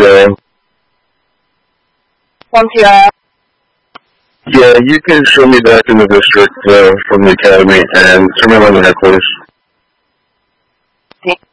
PRO. 1 PRO. Yeah, you can show me back in the district from the academy and turn me on the headquarters. Okay.